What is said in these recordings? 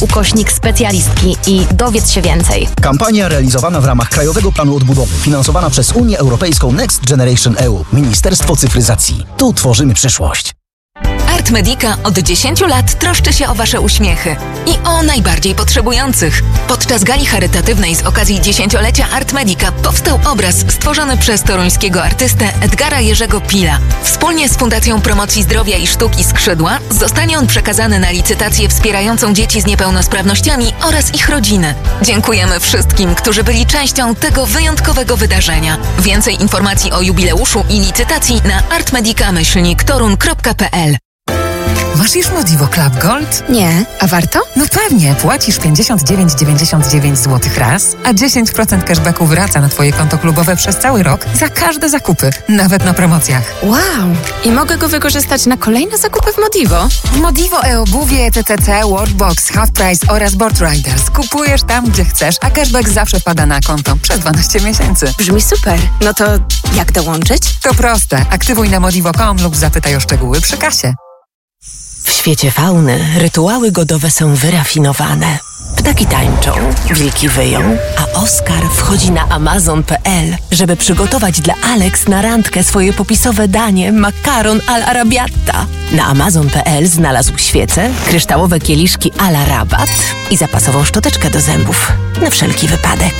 /specjalistki i dowiedz się więcej. Kampania realizowana w ramach Krajowego Planu Odbudowy, finansowana przez Unię Europejską Next Generation EU, Ministerstwo Cyfryzacji. Tu tworzymy przyszłość. Artmedica od 10 lat troszczy się o Wasze uśmiechy i o najbardziej potrzebujących. Podczas gali charytatywnej z okazji 10-lecia Artmedica powstał obraz stworzony przez toruńskiego artystę Edgara Jerzego Pila. Wspólnie z Fundacją Promocji Zdrowia i Sztuki Skrzydła zostanie on przekazany na licytację wspierającą dzieci z niepełnosprawnościami oraz ich rodziny. Dziękujemy wszystkim, którzy byli częścią tego wyjątkowego wydarzenia. Więcej informacji o jubileuszu i licytacji na artmedica-torun.pl. Masz już Modivo Club Gold? Nie, a warto? No pewnie, płacisz 59,99 zł raz, a 10% cashbacku wraca na Twoje konto klubowe przez cały rok za każde zakupy, nawet na promocjach. Wow! I mogę go wykorzystać na kolejne zakupy w Modivo? W Modivo e-obuwie, TTC, Worldbox, Half Price oraz Board Riders. Kupujesz tam, gdzie chcesz, a cashback zawsze wpada na konto przez 12 miesięcy. Brzmi super. No to jak dołączyć? To proste. Aktywuj na modivo.com lub zapytaj o szczegóły przy kasie. W świecie fauny rytuały godowe są wyrafinowane. Ptaki tańczą, wilki wyją, a Oskar wchodzi na amazon.pl, żeby przygotować dla Alex na randkę swoje popisowe danie makaron all'arrabbiata. Na amazon.pl znalazł świece, kryształowe kieliszki à la rabat i zapasową szczoteczkę do zębów. Na wszelki wypadek.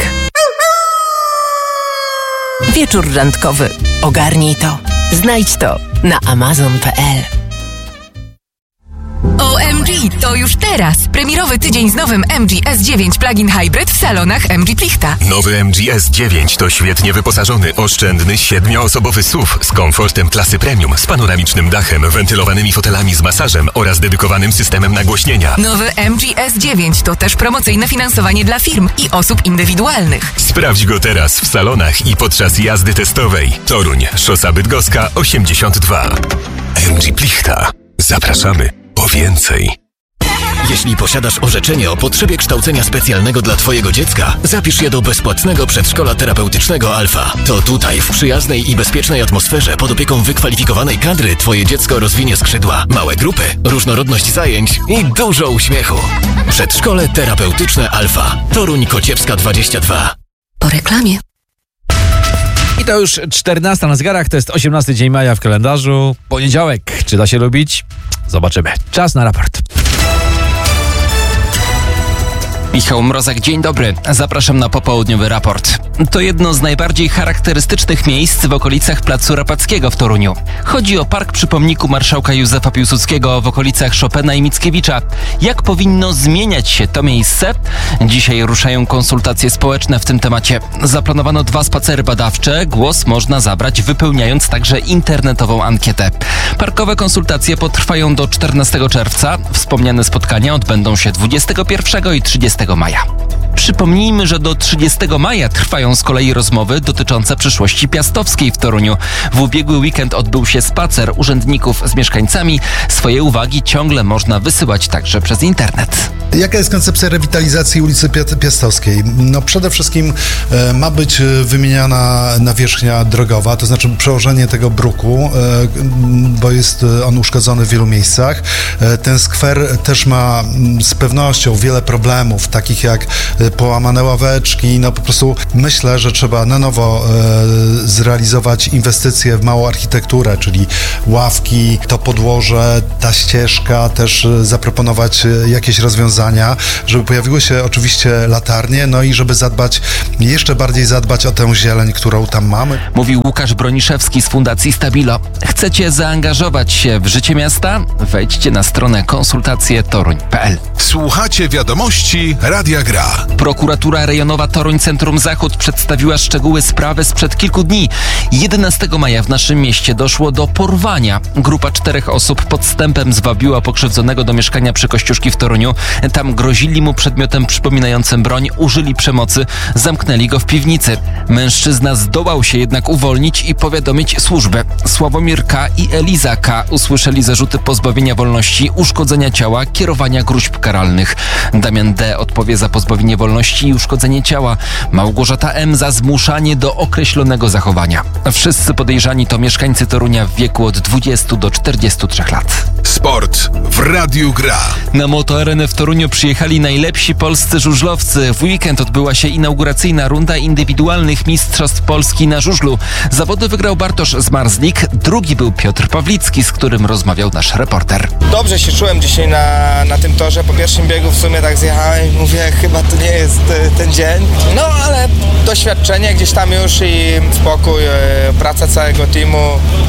Wieczór randkowy. Ogarnij to. Znajdź to na amazon.pl. OMG, to już teraz! Premierowy tydzień z nowym MG S9 Plug-in Hybrid w salonach MG Plichta. Nowy MG S9 to świetnie wyposażony, oszczędny, 7-osobowy SUV z komfortem klasy premium, z panoramicznym dachem, wentylowanymi fotelami z masażem oraz dedykowanym systemem nagłośnienia. Nowy MG S9 to też promocyjne finansowanie dla firm i osób indywidualnych. Sprawdź go teraz w salonach i podczas jazdy testowej. Toruń, Szosa Bydgoska 82. MG Plichta. Zapraszamy po więcej. Jeśli posiadasz orzeczenie o potrzebie kształcenia specjalnego dla Twojego dziecka, zapisz je do bezpłatnego przedszkola terapeutycznego Alfa. To tutaj, w przyjaznej i bezpiecznej atmosferze pod opieką wykwalifikowanej kadry Twoje dziecko rozwinie skrzydła, małe grupy, różnorodność zajęć i dużo uśmiechu. Przedszkole terapeutyczne Alfa. Toruń Kociewska 22. Po reklamie. I to już 14 na zegarach, to jest 18 dzień maja w kalendarzu. Poniedziałek. Czy da się lubić? Zobaczymy. Czas na raport. Michał Mrozek, dzień dobry. Zapraszam na popołudniowy raport. To jedno z najbardziej charakterystycznych miejsc w okolicach Placu Rapackiego w Toruniu. Chodzi o park przy pomniku marszałka Józefa Piłsudskiego w okolicach Chopina i Mickiewicza. Jak powinno zmieniać się to miejsce? Dzisiaj ruszają konsultacje społeczne w tym temacie. Zaplanowano 2 spacery badawcze. Głos można zabrać, wypełniając także internetową ankietę. Parkowe konsultacje potrwają do 14 czerwca. Wspomniane spotkania odbędą się 21 i 30 maja. Przypomnijmy, że do 30 maja trwają z kolei rozmowy dotyczące przyszłości piastowskiej w Toruniu. W ubiegły weekend odbył się spacer urzędników z mieszkańcami. Swoje uwagi ciągle można wysyłać także przez internet. Jaka jest koncepcja rewitalizacji ulicy Piastowskiej? No przede wszystkim ma być wymieniana nawierzchnia drogowa, to znaczy przełożenie tego bruku, bo jest on uszkodzony w wielu miejscach. Ten skwer też ma z pewnością wiele problemów, takich jak połamane ławeczki. No po prostu myślę, że trzeba na nowo zrealizować inwestycje w małą architekturę, czyli ławki, to podłoże, ta ścieżka, też zaproponować jakieś rozwiązania, żeby pojawiły się oczywiście latarnie, no i żeby jeszcze bardziej zadbać o tę zieleń, którą tam mamy. Mówił Łukasz Broniszewski z Fundacji Stabilo. Chcecie zaangażować się w życie miasta? Wejdźcie na stronę konsultacjetoruń.pl. Słuchacie wiadomości Radia Gra. Prokuratura rejonowa Toruń Centrum Zachód przedstawiła szczegóły sprawy sprzed kilku dni. 11 maja w naszym mieście doszło do porwania. Grupa 4 osób podstępem zwabiła pokrzywdzonego do mieszkania przy Kościuszki w Toruniu. Tam grozili mu przedmiotem przypominającym broń, użyli przemocy, zamknęli go w piwnicy. Mężczyzna zdołał się jednak uwolnić i powiadomić służbę. Sławomir K. i Eliza K. usłyszeli zarzuty pozbawienia wolności, uszkodzenia ciała, kierowania gróźb karalnych. Damian D. odpowie za pozbawienie wolności i uszkodzenie ciała. Małgorzata M. za zmuszanie do określonego zachowania. Wszyscy podejrzani to mieszkańcy Torunia w wieku od 20 do 43 lat. Sport w Radiu Gra. Na MotoArenę w Toruniu przyjechali najlepsi polscy żużlowcy. W weekend odbyła się inauguracyjna runda indywidualnych Mistrzostw Polski na żużlu. Zawody wygrał Bartosz Zmarzlik, drugi był Piotr Pawlicki, z którym rozmawiał nasz reporter. Dobrze się czułem dzisiaj na tym torze. Po pierwszym biegu w sumie tak zjechałem i mówię, chyba to nie jest ten dzień. No ale doświadczenie gdzieś tam już i spokój, praca całego teamu,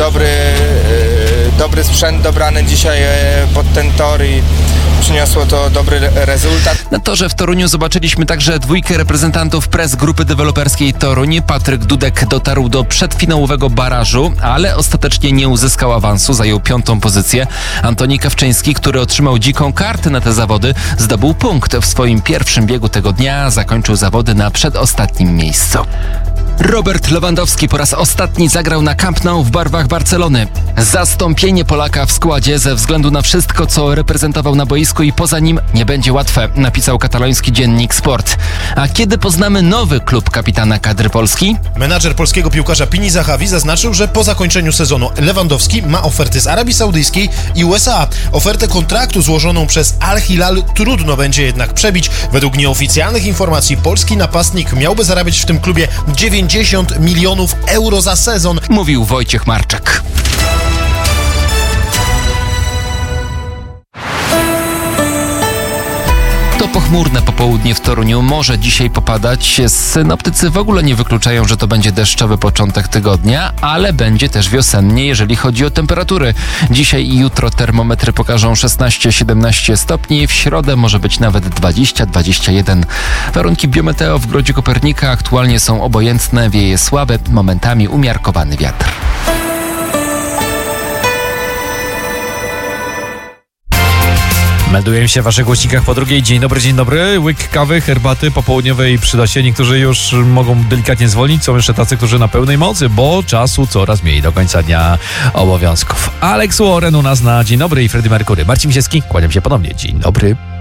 dobry sprzęt dobrany dzisiaj pod ten tor i przyniosło to dobry rezultat. Na torze w Toruniu zobaczyliśmy także dwójkę reprezentantów Press Grupy Deweloperskiej Toruń. Patryk Dudek dotarł do przedfinałowego barażu, ale ostatecznie nie uzyskał awansu, zajął 5. pozycję. Antoni Kawczyński, który otrzymał dziką kartę na te zawody, zdobył punkt w swoim pierwszym biegu tego dnia, zakończył zawody na przedostatnim miejscu. Robert Lewandowski po raz ostatni zagrał na Camp Nou w barwach Barcelony. Zastąpienie Polaka w składzie ze względu na wszystko, co reprezentował na boisku i poza nim, nie będzie łatwe, napisał kataloński dziennik Sport. A kiedy poznamy nowy klub kapitana kadry Polski? Menadżer polskiego piłkarza Pini Zahavi zaznaczył, że po zakończeniu sezonu Lewandowski ma oferty z Arabii Saudyjskiej i USA. Ofertę kontraktu złożoną przez Al Hilal trudno będzie jednak przebić. Według nieoficjalnych informacji polski napastnik miałby zarabiać w tym klubie 90 milionów euro za sezon, mówił Wojciech Marczek. To pochmurne popołudnie w Toruniu, może dzisiaj popadać. Synoptycy w ogóle nie wykluczają, że to będzie deszczowy początek tygodnia, ale będzie też wiosennie, jeżeli chodzi o temperatury. Dzisiaj i jutro termometry pokażą 16-17 stopni, w środę może być nawet 20-21. Warunki biometeo w Grodzie Kopernika aktualnie są obojętne, wieje słaby, momentami umiarkowany wiatr. Melduję się w waszych głośnikach po drugiej. Dzień dobry. Łyk kawy, herbaty popołudniowej przyda się. Niektórzy już mogą delikatnie zwolnić. Są jeszcze tacy, którzy na pełnej mocy, bo czasu coraz mniej do końca dnia obowiązków. Alex Warren u nas na Dzień Dobry i Freddie Mercury. Marcin Misiewski, kłaniam się ponownie. Dzień dobry.